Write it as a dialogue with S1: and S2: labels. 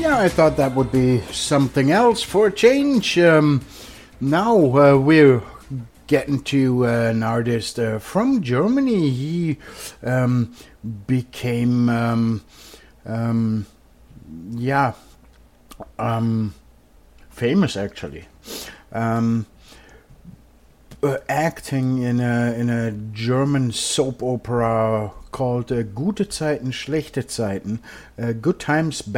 S1: Yeah, I thought that would be something else for a change. Now we're getting to an artist from Germany. He became, yeah, famous actually. Um, Acting in a German soap opera called Gute Zeiten, Schlechte Zeiten, Good Times,